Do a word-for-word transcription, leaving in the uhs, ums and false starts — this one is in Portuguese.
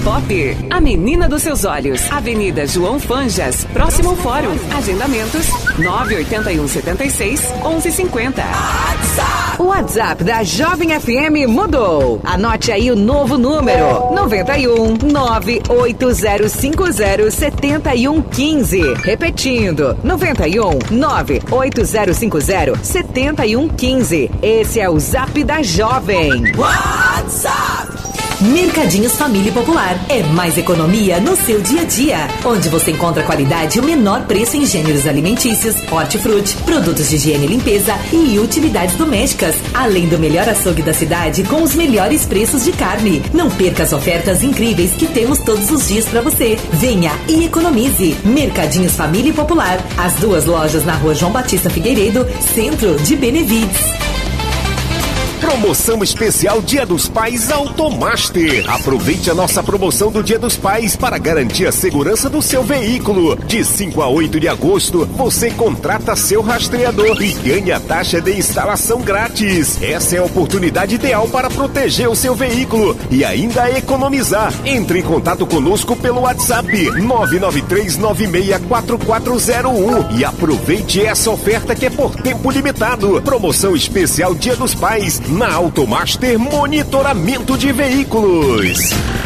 Pop, a menina dos seus olhos. Avenida João Fanjas, próximo ao Fórum. Agendamentos nove oito um sete seis, onze cinquenta. O WhatsApp da Jovem F M mudou. Anote aí o novo número: noventa e um, nove oito zero cinco zero, sete um um cinco. Repetindo, noventa e um, nove oito zero cinco zero, sete um um cinco. Esse é o Zap da Jovem. WhatsApp. Mercadinhos Família Popular. É mais economia no seu dia a dia. Onde você encontra qualidade e o menor preço em gêneros alimentícios, hortifruti, produtos de higiene e limpeza e utilidades domésticas. Além do melhor açougue da cidade com os melhores preços de carne. Não perca as ofertas incríveis que temos todos os dias para você. Venha e economize. Mercadinhos Família Popular. As duas lojas na rua João Batista Figueiredo, centro de Benevides. Promoção especial Dia dos Pais Automaster. Aproveite a nossa promoção do Dia dos Pais para garantir a segurança do seu veículo. De cinco a oito de agosto, você contrata seu rastreador e ganha taxa de instalação grátis. Essa é a oportunidade ideal para proteger o seu veículo e ainda economizar. Entre em contato conosco pelo WhatsApp nove nove três nove seis quatro quatro zero um e aproveite essa oferta que é por tempo limitado. Promoção especial Dia dos Pais na Automaster Monitoramento de Veículos.